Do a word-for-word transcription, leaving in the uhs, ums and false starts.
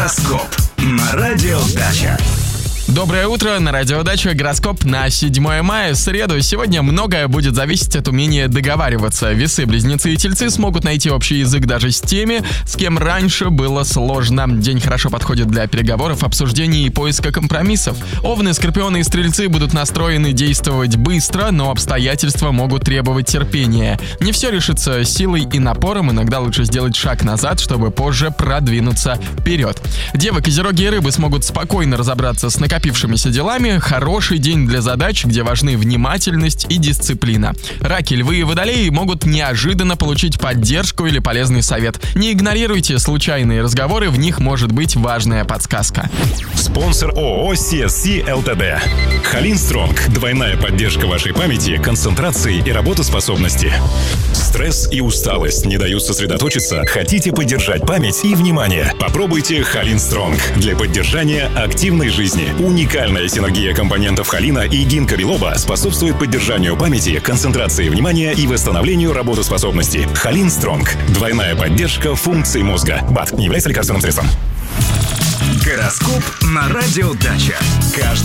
Гороскоп на радио Дача. Доброе утро, на радио Дача, гороскоп на седьмое мая, среду. Сегодня многое будет зависеть от умения договариваться. Весы, близнецы и тельцы смогут найти общий язык даже с теми, с кем раньше было сложно. День хорошо подходит для переговоров, обсуждений и поиска компромиссов. Овны, скорпионы и стрельцы будут настроены действовать быстро, но обстоятельства могут требовать терпения. Не все решится силой и напором, иногда лучше сделать шаг назад, чтобы позже продвинуться вперед. Девы, козероги и рыбы смогут спокойно разобраться с накопившимися делами. Хороший день для задач, где важны внимательность и дисциплина. Раки, львы и водолеи могут неожиданно получить поддержку или полезный совет. Не игнорируйте случайные разговоры, в них может быть важная подсказка. Спонсор ООО си эс си Ltd. Халин Стронг. Двойная поддержка вашей памяти, концентрации и работоспособности. Стресс и усталость не дают сосредоточиться? Хотите поддержать память и внимание? Попробуйте Халин Стронг для поддержания активной жизни. Уникальная синергия компонентов холина и гинка билоба способствует поддержанию памяти, концентрации внимания и восстановлению работоспособности. Халин Стронг. Двойная поддержка функций мозга. БАД не является лекарственным средством. Гороскоп на радио Дача. Каждый